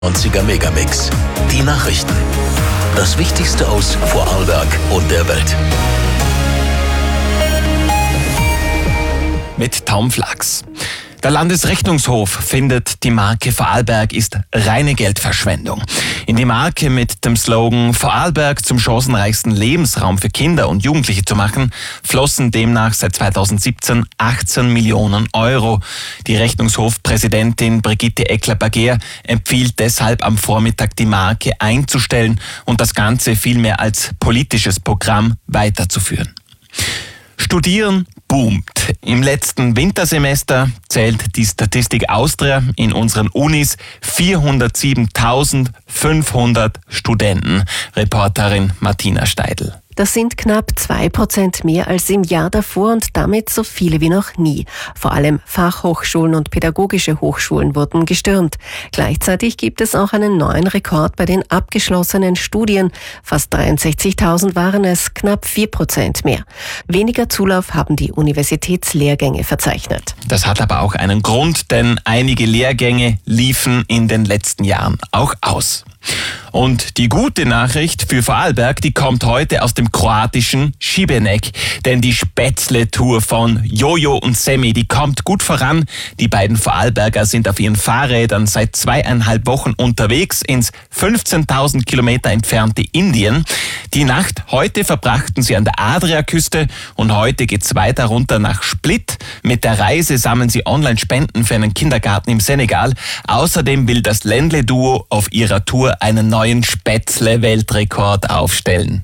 90er Megamix. Die Nachrichten. Das Wichtigste aus Vorarlberg und der Welt. Mit Tom Flachs. Der Landesrechnungshof findet, die Marke Vorarlberg ist reine Geldverschwendung. In die Marke mit dem Slogan Vorarlberg zum chancenreichsten Lebensraum für Kinder und Jugendliche zu machen, flossen demnach seit 2017 18 Millionen Euro. Die Rechnungshofpräsidentin Brigitte Eckler-Baguer empfiehlt deshalb am Vormittag, die Marke einzustellen und das Ganze vielmehr als politisches Programm weiterzuführen. Studieren boomt. Im letzten Wintersemester zählt die Statistik Austria in unseren Unis 407.500 Studenten. Reporterin Martina Steidl. Das sind knapp 2% mehr als im Jahr davor und damit so viele wie noch nie. Vor allem Fachhochschulen und pädagogische Hochschulen wurden gestürmt. Gleichzeitig gibt es auch einen neuen Rekord bei den abgeschlossenen Studien. Fast 63.000 waren es, knapp 4% mehr. Weniger Zulauf haben die Universitätslehrgänge verzeichnet. Das hat aber auch einen Grund, denn einige Lehrgänge liefen in den letzten Jahren auch aus. Und die gute Nachricht für Vorarlberg, die kommt heute aus dem kroatischen Šibenik. Denn die Spätzle-Tour von Jojo und Semi, die kommt gut voran. Die beiden Vorarlberger sind auf ihren Fahrrädern seit 2,5 Wochen unterwegs ins 15.000 Kilometer entfernte Indien. Die Nacht heute verbrachten sie an der Adriaküste und heute geht's weiter runter nach Split. Mit der Reise sammeln sie Online-Spenden für einen Kindergarten im Senegal. Außerdem will das Ländle-Duo auf ihrer Tour einen neuen Spätzle-Weltrekord aufstellen.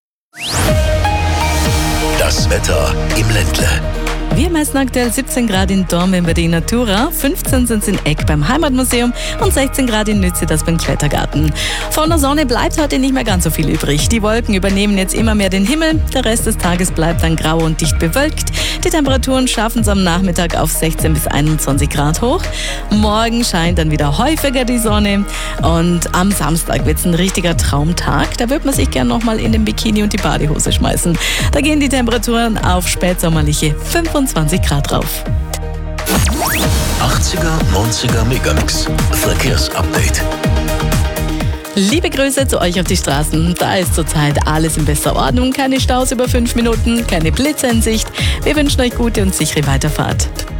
Das Wetter im Ländle. Wir messen aktuell 17 Grad in Dormen bei der Natura, 15 sind es in Egg beim Heimatmuseum und 16 Grad in Nütze, das beim Klettergarten. Von der Sonne bleibt heute nicht mehr ganz so viel übrig. Die Wolken übernehmen jetzt immer mehr den Himmel, der Rest des Tages bleibt dann grau und dicht bewölkt. Die Temperaturen schaffen es am Nachmittag auf 16 bis 21 Grad hoch. Morgen scheint dann wieder häufiger die Sonne und am Samstag wird es ein richtiger Traumtag. Da wird man sich gern nochmal in den Bikini und die Badehose schmeißen. Da gehen die Temperaturen auf spätsommerliche 25 Grad rauf. 80er, 90er Megamix. Verkehrsupdate. Liebe Grüße zu euch auf die Straßen. Da ist zurzeit alles in bester Ordnung. Keine Staus über 5 Minuten, keine Blitze in Sicht. Wir wünschen euch gute und sichere Weiterfahrt.